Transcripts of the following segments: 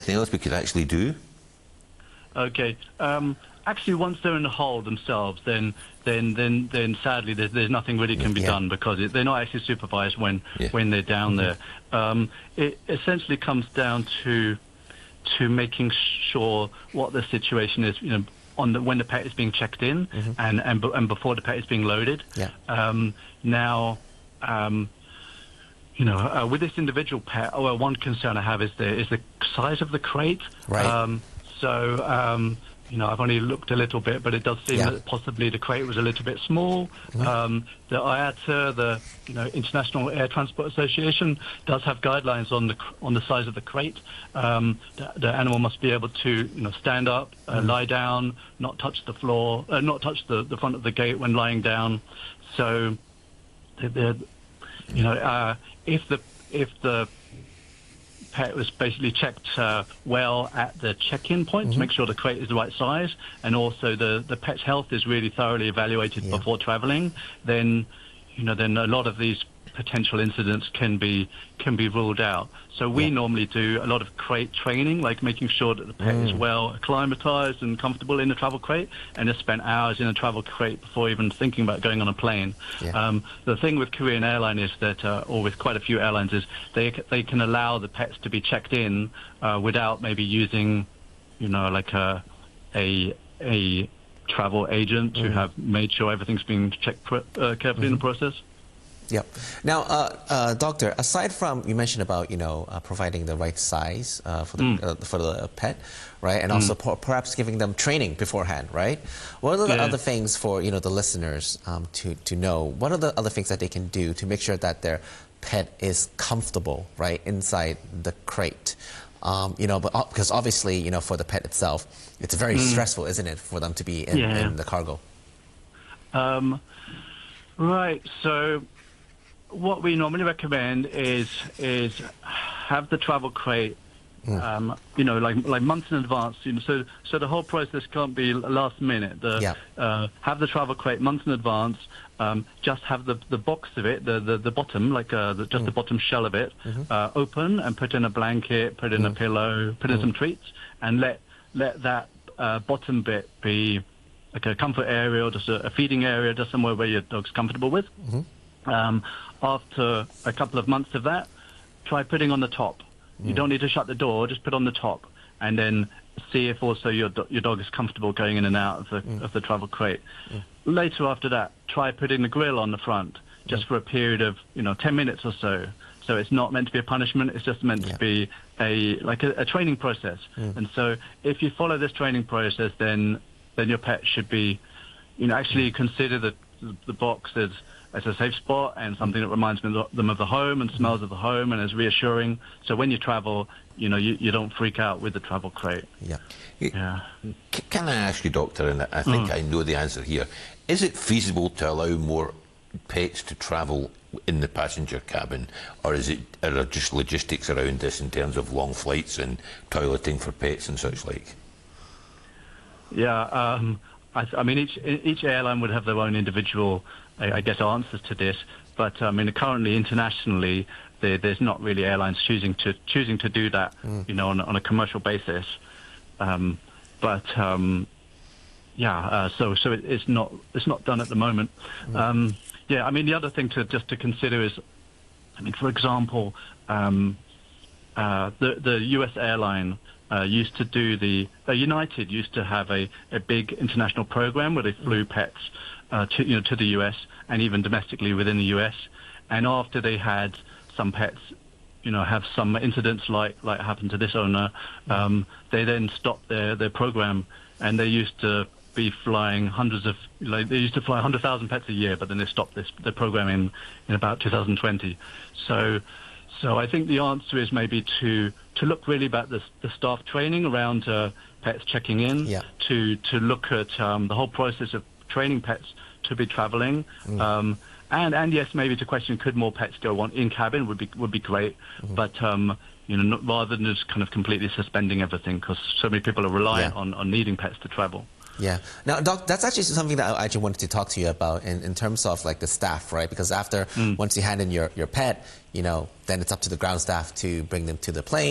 Anything else we could actually do? Okay. Actually, once they're in the hull themselves, then sadly there's nothing really can be done, because they're not actually supervised when they're down there. It essentially comes down to making sure what the situation is, when the pet is being checked in, and before the pet is being loaded. With this individual pet, one concern I have is the size of the crate. Right. I've only looked a little bit, but it does seem that possibly the crate was a little bit small. The IATA, the International Air Transport Association, does have guidelines on the size of the crate. The animal must be able to stand up, lie down, not touch the floor, not touch the front of the gate when lying down. So, if the pet was basically checked well at the check-in point to make sure the crate is the right size, and also the pet's health is really thoroughly evaluated before traveling, then a lot of these potential incidents can be ruled out. So we normally do a lot of crate training, like making sure that the pet is well acclimatized and comfortable in the travel crate, and has spent hours in a travel crate before even thinking about going on a plane. The thing with Korean Airline is that, or with quite a few airlines, is they can allow the pets to be checked in without maybe using, like a travel agent to have made sure everything's being checked carefully in the process. Yep. Now, doctor, aside from, you mentioned about providing the right size for the pet, right, and also perhaps giving them training beforehand, right? What are the other things for the listeners to know? What are the other things that they can do to make sure that their pet is comfortable, right, inside the crate? Because obviously, for the pet itself, it's very stressful, isn't it, for them to be in the cargo? Right. So what we normally recommend is have the travel crate, like months in advance. So the whole process can't be last minute. Have the travel crate months in advance. Just have the box of it, the bottom, like just the bottom shell of it, open, and put in a blanket, put in a pillow, put in some treats, and let that bottom bit be like a comfort area, or just a feeding area, just somewhere where your dog's comfortable with. After a couple of months of that, try putting on the top. You don't need to shut the door, just put on the top, and then see if also your dog is comfortable going in and out of the travel crate. Later after that, try putting the grill on the front, just for a period of 10 minutes or so. So it's not meant to be a punishment, it's just meant to be a training process. And so if you follow this training process, then your pet should be, actually consider the box as a safe spot and something that reminds them of the home and smells of the home and is reassuring. So when you travel, you don't freak out with the travel crate. Can I ask you, doctor, and I think I know the answer here, is it feasible to allow more pets to travel in the passenger cabin, or are there just logistics around this in terms of long flights and toileting for pets and such like? I mean, each airline would have their own individual, I guess, answers to this. But I mean, currently internationally, there's not really airlines choosing to do that, on a commercial basis. So it's not done at the moment. I mean, the other thing to consider is, I mean, for example, the U.S. airline used to do United used to have a big international program where they flew pets to the U.S. and even domestically within the U.S. And after they had some pets, have some incidents like happened to this owner, they then stopped their program, and they used to be flying they used to fly 100,000 pets a year, but then they stopped the program in about 2020. So I think the answer is maybe to look really about the staff training around pets checking in, to look at the whole process of training pets to be traveling, and yes, maybe to question, could more pets go on in cabin would be great, but rather than just kind of completely suspending everything, because so many people are reliant on needing pets to travel. Now, Doc, that's actually something that I actually wanted to talk to you about in terms of like the staff, right? Because once you hand in your pet, then it's up to the ground staff to bring them to the plane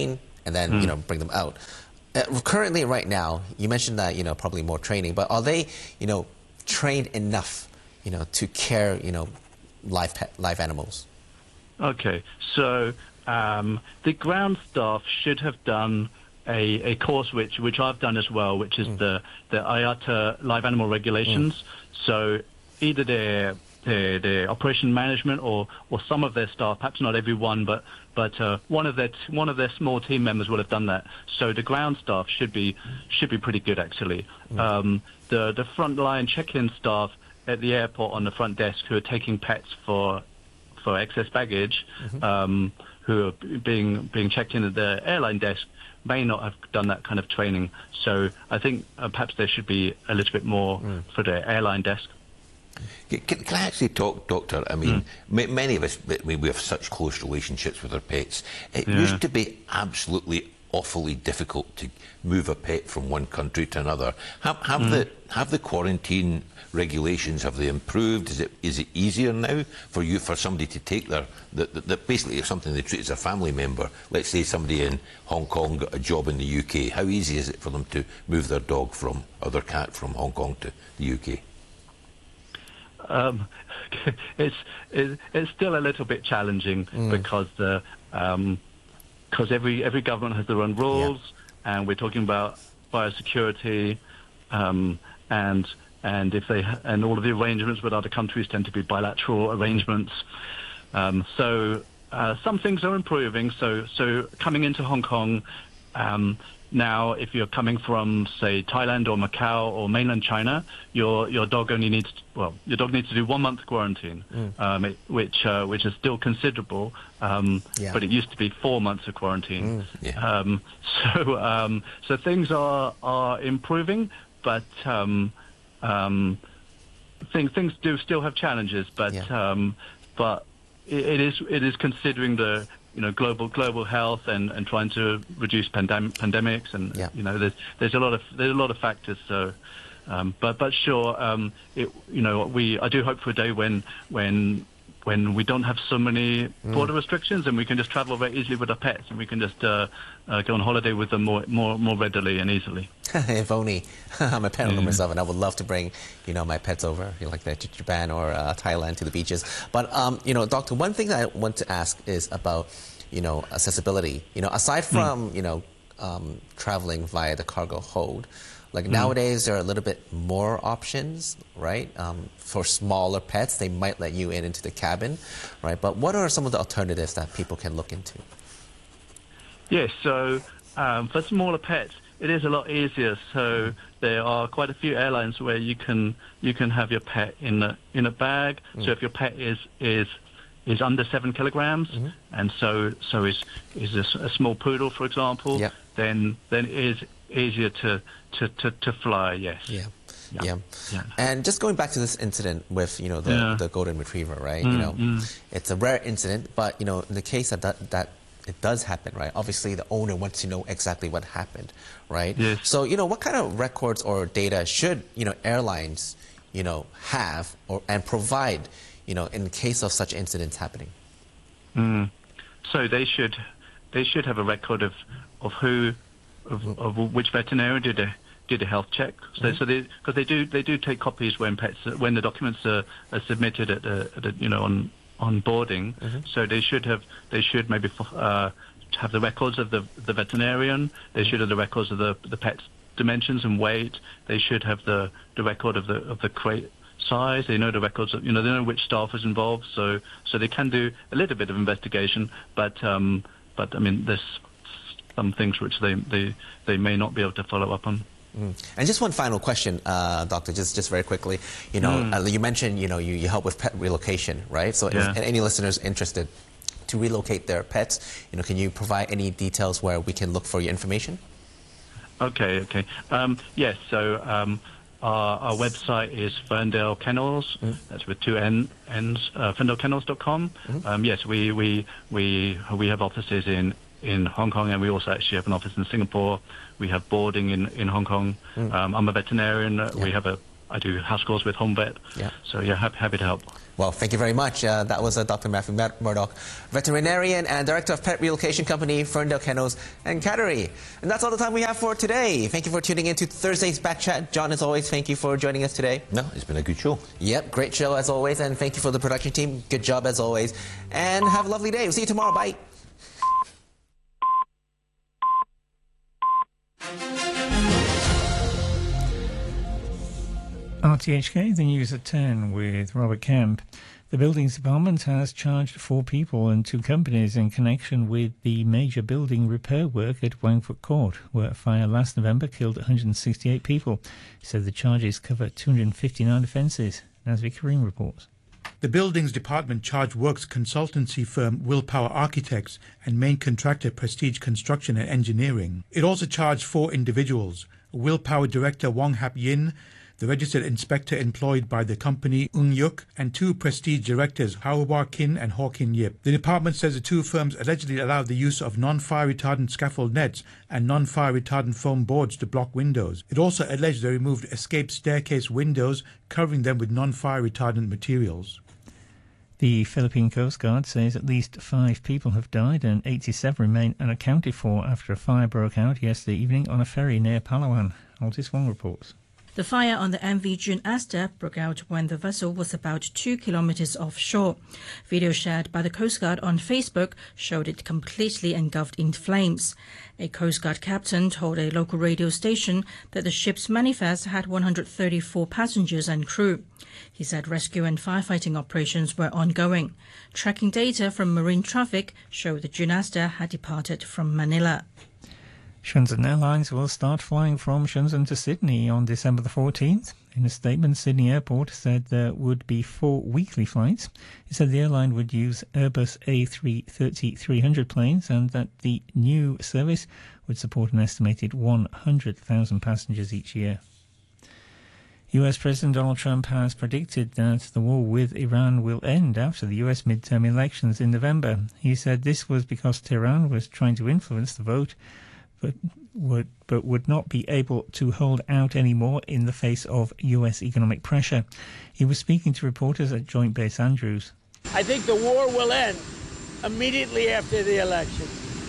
and then bring them out. Currently, right now, you mentioned that probably more training, but are they trained enough to care live animals? Okay, so the ground staff should have done a course which I've done as well, which is the IATA live animal regulations. So either their operation management or some of their staff, perhaps not everyone, but one of their small team members will have done that. So the ground staff should be pretty good, actually. The frontline check-in staff at the airport on the front desk who are taking pets for excess baggage, who are being checked in at the airline desk, may not have done that kind of training. So I think perhaps there should be a little bit more for the airline desk. Can I actually talk, Doctor? I mean, many of us, we have such close relationships with our pets. It used to be absolutely awfully difficult to move a pet from one country to another. Have the quarantine regulations, have they improved? Is it easier now for somebody to take that basically if something they treat as a family member? Let's say somebody in Hong Kong got a job in the UK. How easy is it for them to move their dog or their cat from Hong Kong to the UK? It's still a little bit challenging because every government has their own rules, and we're talking about biosecurity, and if and all of the arrangements with other countries tend to be bilateral arrangements. So some things are improving. So coming into Hong Kong. Now, if you're coming from, say, Thailand or Macau or mainland China, your dog needs to do 1 month quarantine, which is still considerable, but it used to be 4 months of quarantine. So things are improving, but things do still have challenges. But it is considering the global health and trying to reduce pandemics, and there's a lot of factors. So, but sure, I do hope for a day when we don't have so many border restrictions and we can just travel very easily with our pets, and we can just go on holiday with them more readily and easily. If only. I'm a pet owner myself, and I would love to bring my pets over, like that, to Japan or Thailand, to the beaches. But Doctor, one thing that I want to ask is about accessibility. Aside from traveling via the cargo hold, like nowadays there are a little bit more options, right? For smaller pets, they might let you into the cabin, right? But what are some of the alternatives that people can look into? Yes, so for smaller pets, it is a lot easier. So there are quite a few airlines where you can have your pet in a bag. So if your pet is under 7 kilograms, and so is a small poodle, for example, then it is easier to fly. Yes. Yeah. And just going back to this incident with the golden retriever, right? It's a rare incident, but in the case that it does happen, right? Obviously, the owner wants to know exactly what happened, right? Yes. So what kind of records or data should airlines have and provide in case of such incidents happening? So they should have a record of which veterinarian did a health check. So because they do take copies when the documents are submitted on boarding. So they should maybe have the records of the veterinarian. They should have the records of the pet's dimensions and weight. They should have the record of the crate size. They know the records of, they know which staff is involved, so they can do a little bit of investigation, but I mean there's some things which they may not be able to follow up on. And just one final question, Doctor, just very quickly. You mentioned you help with pet relocation, right? So if any listeners interested to relocate their pets, can you provide any details where we can look for your information? Okay. Yes. So our website is Ferndale Kennels. That's with 2 N's. FerndaleKennels.com. Yes, we have offices in Hong Kong, and we also actually have an office in Singapore. We have boarding in Hong Kong. I'm a veterinarian. We have a I do house calls with Home Vet. Yeah. So yeah, happy to help. Well, thank you very much. That was Dr. Matthew Murdoch, veterinarian and director of pet relocation company Ferndale Kennels and Cattery. And that's all the time we have for today. Thank you for tuning in to Thursday's Back Chat. John, as always, thank you for joining us today. No, it's been a good show. Yep, great show as always. And thank you for the production team. Good job as always. And have a lovely day. We'll see you tomorrow. Bye. RTHK, the news at 10 with Robert Kemp. The Buildings Department has charged 4 people and 2 companies in connection with the major building repair work at Wangford Court, where a fire last November killed 168 people. He said the charges cover 259 offences. Nazvi Karim reports. The Buildings Department charged works consultancy firm Willpower Architects and main contractor Prestige Construction and Engineering. It also charged 4 individuals: Willpower Director Wong Hap Yin, the registered inspector employed by the company Ung Yuk, and 2 Prestige directors Hawar Kin and Hawkin Yip. The department says the 2 firms allegedly allowed the use of non-fire retardant scaffold nets and non-fire retardant foam boards to block windows. It also alleged they removed escape staircase windows, covering them with non-fire retardant materials. The Philippine Coast Guard says at least 5 people have died and 87 remain unaccounted for after a fire broke out yesterday evening on a ferry near Palawan. Altis Wong reports. The fire on the MV June Aster broke out when the vessel was about 2 kilometers offshore. Video shared by the Coast Guard on Facebook showed it completely engulfed in flames. A Coast Guard captain told a local radio station that the ship's manifest had 134 passengers and crew. He said rescue and firefighting operations were ongoing. Tracking data from marine traffic showed the June Aster had departed from Manila. Shenzhen Airlines will start flying from Shenzhen to Sydney on December the 14th. In a statement, Sydney Airport said there would be 4 weekly flights. It said the airline would use Airbus A330-300 planes and that the new service would support an estimated 100,000 passengers each year. US President Donald Trump has predicted that the war with Iran will end after the US midterm elections in November. He said this was because Tehran was trying to influence the vote, but would not be able to hold out anymore in the face of US economic pressure. He was speaking to reporters at Joint Base Andrews. I think the war will end immediately after the election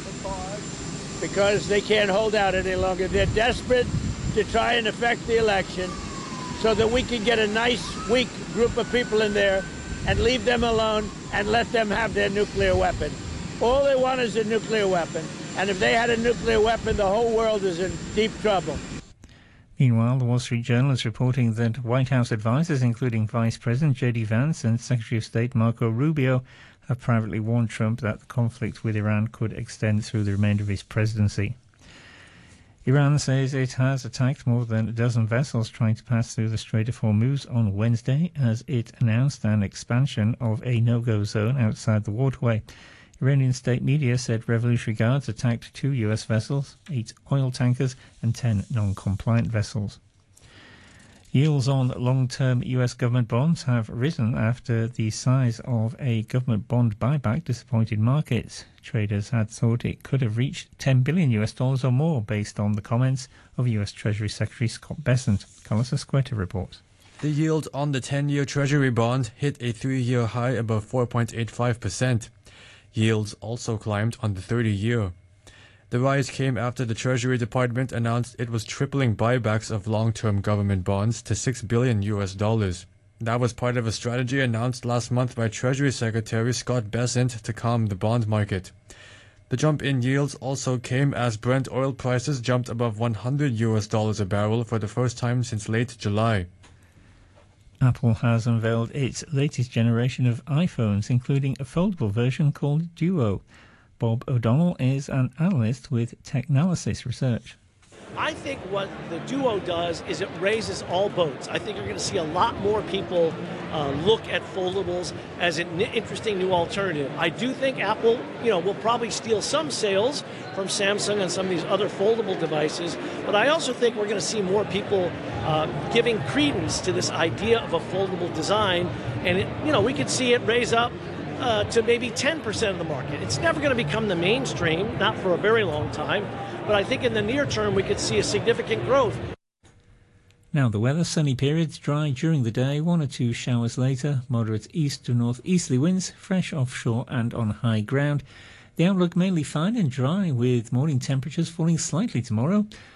because they can't hold out any longer. They're desperate to try and affect the election so that we can get a nice, weak group of people in there and leave them alone and let them have their nuclear weapon. All they want is a nuclear weapon. And if they had a nuclear weapon, the whole world is in deep trouble. Meanwhile, the Wall Street Journal is reporting that White House advisors, including Vice President J.D. Vance and Secretary of State Marco Rubio, have privately warned Trump that the conflict with Iran could extend through the remainder of his presidency. Iran says it has attacked more than a dozen vessels trying to pass through the Strait of Hormuz on Wednesday as it announced an expansion of a no-go zone outside the waterway. Iranian state media said Revolutionary Guards attacked 2 US vessels, 8 oil tankers and 10 non-compliant vessels. Yields on long-term US government bonds have risen after the size of a government bond buyback disappointed markets. Traders had thought it could have reached $10 billion or more based on the comments of US Treasury Secretary Scott Bessent. Carlos Esqueta reports. The yield on the 10-year Treasury bond hit a 3-year high above 4.85%. Yields also climbed on the 30-year. The rise came after the Treasury Department announced it was tripling buybacks of long-term government bonds to $6 billion. That was part of a strategy announced last month by Treasury Secretary Scott Bessent to calm the bond market. The jump in yields also came as Brent oil prices jumped above $100 a barrel for the first time since late July. Apple has unveiled its latest generation of iPhones, including a foldable version called Duo. Bob O'Donnell is an analyst with Technalysis Research. I think what the Duo does is it raises all boats. I think you're going to see a lot more people look at foldables as an interesting new alternative. I do think Apple, will probably steal some sales from Samsung and some of these other foldable devices, but I also think we're going to see more people giving credence to this idea of a foldable design, and we could see it raise up to maybe 10% of the market. It's never going to become the mainstream, not for a very long time, but I think in the near term we could see a significant growth. Now the weather, sunny periods, dry during the day, 1 or 2 showers later, moderate east to northeasterly winds, fresh offshore and on high ground. The outlook mainly fine and dry, with morning temperatures falling slightly tomorrow.